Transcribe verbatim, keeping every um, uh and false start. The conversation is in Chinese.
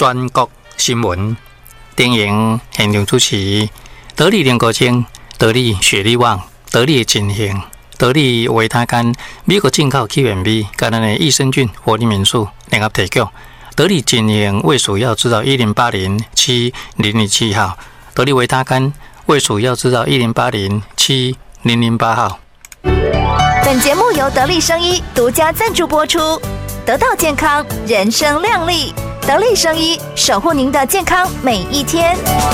全国新闻。电影现场主持：得力联国精、得力雪力旺、得力金兴、得力维他甘、美国进口起源米，甲咱的益生菌活力民宿联合提供。得力金兴卫蜀药制造一零八零七零零七号，得力维他甘卫蜀药制造一零八零七零零八号。 本节目由得力生医独家赞助播出，得到健康，人生亮丽。得力生医，守护您的健康每一天。